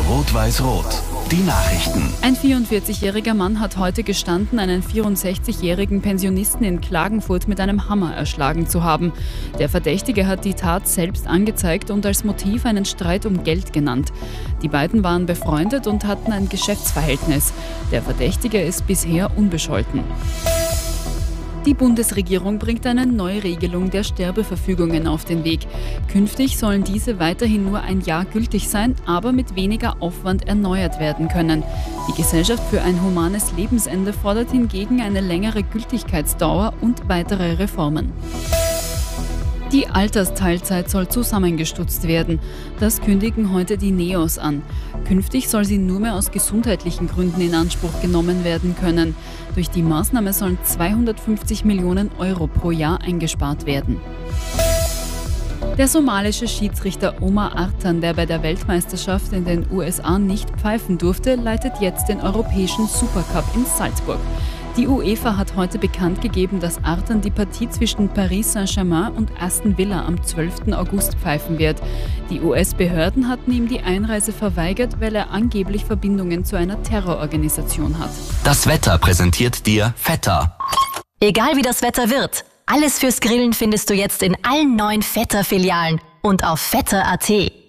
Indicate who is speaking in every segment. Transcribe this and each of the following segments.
Speaker 1: Rot-Weiß-Rot. Die Nachrichten.
Speaker 2: Ein 44-jähriger Mann hat heute gestanden, einen 64-jährigen Pensionisten in Klagenfurt mit einem Hammer erschlagen zu haben. Der Verdächtige hat die Tat selbst angezeigt und als Motiv einen Streit um Geld genannt. Die beiden waren befreundet und hatten ein Geschäftsverhältnis. Der Verdächtige ist bisher unbescholten. Die Bundesregierung bringt eine Neuregelung der Sterbeverfügungen auf den Weg. Künftig sollen diese weiterhin nur ein Jahr gültig sein, aber mit weniger Aufwand erneuert werden können. Die Gesellschaft für ein humanes Lebensende fordert hingegen eine längere Gültigkeitsdauer und weitere Reformen. Die Altersteilzeit soll zusammengestutzt werden. Das kündigen heute die NEOS an. Künftig soll sie nur mehr aus gesundheitlichen Gründen in Anspruch genommen werden können. Durch die Maßnahme sollen 250 Millionen Euro pro Jahr eingespart werden. Der somalische Schiedsrichter Omar Artan, der bei der Weltmeisterschaft in den USA nicht pfeifen durfte, leitet jetzt den europäischen Supercup in Salzburg. Die UEFA hat heute bekannt gegeben, dass Artan die Partie zwischen Paris Saint-Germain und Aston Villa am 12. August pfeifen wird. Die US-Behörden hatten ihm die Einreise verweigert, weil er angeblich Verbindungen zu einer Terrororganisation hat.
Speaker 1: Das Wetter präsentiert dir Vetter.
Speaker 3: Egal wie das Wetter wird, alles fürs Grillen findest du jetzt in allen 9 Vetter-Filialen und auf vetter.at.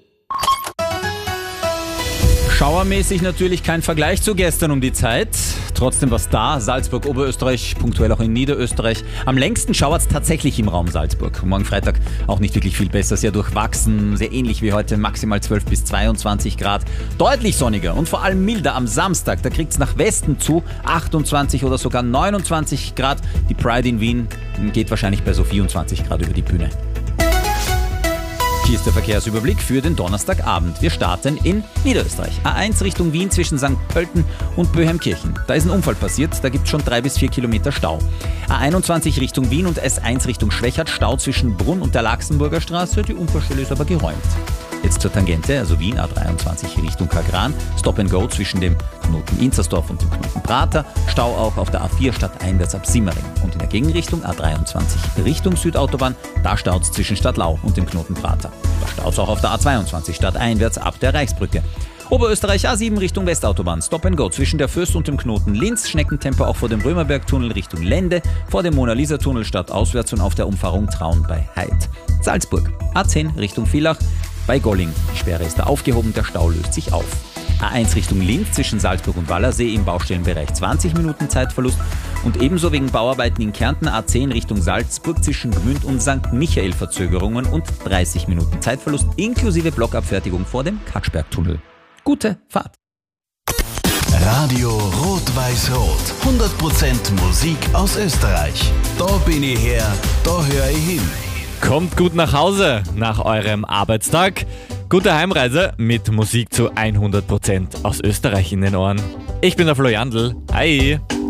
Speaker 4: Schauermäßig natürlich kein Vergleich zu gestern um die Zeit. Trotzdem was da. Salzburg, Oberösterreich, punktuell auch in Niederösterreich. Am längsten schauert es tatsächlich im Raum Salzburg. Morgen Freitag auch nicht wirklich viel besser, sehr durchwachsen, sehr ähnlich wie heute, maximal 12 bis 22 Grad. Deutlich sonniger und vor allem milder am Samstag. Da kriegt es nach Westen zu 28 oder sogar 29 Grad. Die Pride in Wien geht wahrscheinlich bei so 24 Grad über die Bühne. Hier ist der Verkehrsüberblick für den Donnerstagabend. Wir starten in Niederösterreich. A1 Richtung Wien zwischen St. Pölten und Böheimkirchen. Da ist ein Unfall passiert, da gibt es schon 3 bis 4 Kilometer Stau. A21 Richtung Wien und S1 Richtung Schwächert, Stau zwischen Brunn und der Laxenburger Straße. Die Unfallstelle ist aber geräumt. Jetzt zur Tangente, also Wien A23 Richtung Kagran. Stop and Go zwischen dem Knoten Inzersdorf und dem Knoten Prater. Stau auch auf der A4 stadteinwärts ab Simmering. Und in der Gegenrichtung A23 Richtung Südautobahn, da staut es zwischen Stadtlau und dem Knoten Prater. Da staut es auch auf der A22 stadteinwärts ab der Reichsbrücke. Oberösterreich A7 Richtung Westautobahn. Stop and Go zwischen der Fürst und dem Knoten Linz. Schneckentempo auch vor dem Römerbergtunnel Richtung Lende. Vor dem Mona-Lisa-Tunnel stadtauswärts und auf der Umfahrung Traun bei Heid. Salzburg A10 Richtung Villach. Bei Golling. Die Sperre ist da aufgehoben, der Stau löst sich auf. A1 Richtung Linz zwischen Salzburg und Wallersee im Baustellenbereich 20 Minuten Zeitverlust. Und ebenso wegen Bauarbeiten in Kärnten A10 Richtung Salzburg zwischen Gmünd und St. Michael Verzögerungen und 30 Minuten Zeitverlust inklusive Blockabfertigung vor dem Katschbergtunnel. Gute Fahrt!
Speaker 1: Radio Rot-Weiß-Rot. 100% Musik aus Österreich. Da bin ich her, da höre ich hin.
Speaker 5: Kommt gut nach Hause nach eurem Arbeitstag. Gute Heimreise mit Musik zu 100% aus Österreich in den Ohren. Ich bin der Flo Jandl. Hi!